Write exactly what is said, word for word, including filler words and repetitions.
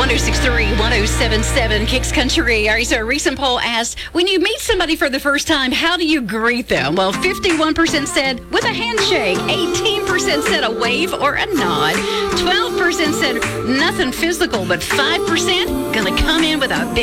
oh six three, one oh seven seven, Kicks Country. All right, so a recent poll asked, when you meet somebody for the first time, how do you greet them? Well, fifty-one percent said with a handshake, eighteen percent said a wave or a nod, twelve percent said nothing physical, but five percent gonna come in with a big